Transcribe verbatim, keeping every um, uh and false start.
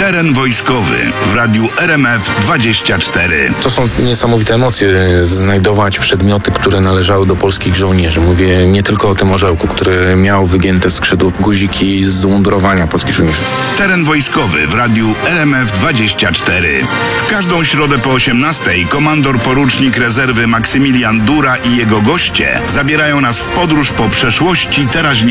Teren wojskowy w radiu R M F dwadzieścia cztery. To są niesamowite emocje, znajdować przedmioty, które należały do polskich żołnierzy. Mówię nie tylko o tym orzełku, który miał wygięte skrzydło, guziki z umundurowania polskich żołnierzy. Teren wojskowy w radiu R M F dwadzieścia cztery. W każdą środę po osiemnastej komandor porucznik rezerwy Maksymilian Dura i jego goście zabierają nas w podróż po przeszłości, teraźniejszości